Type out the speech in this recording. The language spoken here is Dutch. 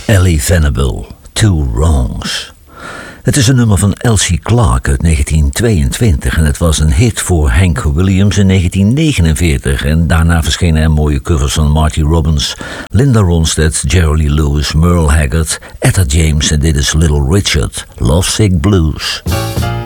Ellie Venable, Two Wrongs. Het is een nummer van Elsie Clark uit 1922 en het was een hit voor Hank Williams in 1949. En daarna verschenen er mooie covers van Marty Robbins, Linda Ronstadt, Jerry Lee Lewis, Merle Haggard, Etta James en dit is Little Richard, Lovesick Blues.